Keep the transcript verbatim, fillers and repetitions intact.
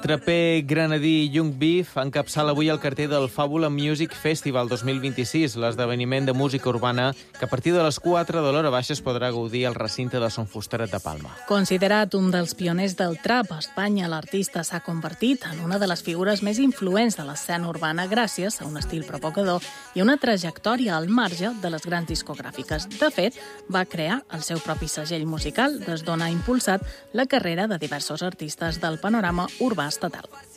Traper granadí Young Beef encapçala avui el carter del Fàbula Music Festival dos mil vint-i-sis, l'esdeveniment de música urbana que a partir de les quatre de l'hora baixa es podrà gaudir al recinte de Son Fusteret de Palma. Considerat un dels pioners del trap a Espanya, l'artista s'ha convertit en una de les figures més influents de l'escena urbana gràcies a un estil provocador i una trajectòria al marge de les grans discogràfiques. De fet, va crear el seu propi segell musical des d'on ha impulsat la carrera de diversos artistes del panorama urbà estatal.